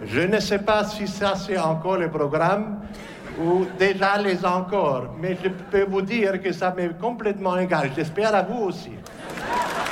Je ne sais pas si ça c'est encore le programme ou déjà les encore, mais je peux vous dire que ça m'est complètement égal. J'espère à vous aussi.